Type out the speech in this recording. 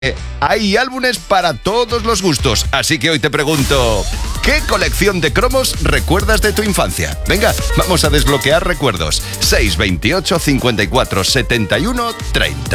Hay álbumes para todos los gustos, así que hoy te pregunto, ¿qué colección de cromos recuerdas de tu infancia? Venga, vamos a desbloquear recuerdos. 628 54 71 30.